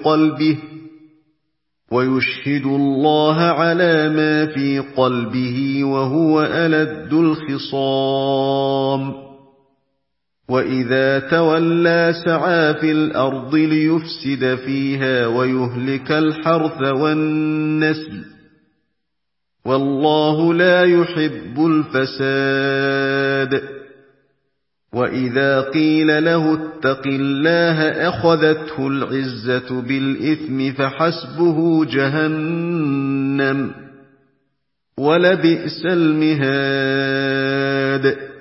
بقلبه ويشهد الله على ما في قلبه وهو ألد الخصام وإذا تولى سعى في الأرض ليفسد فيها ويهلك الحرث والنسل والله لا يحب الفساد وإذا قيل له اتق الله أخذته العزة بالإثم فحسبه جهنم ولبئس المهاد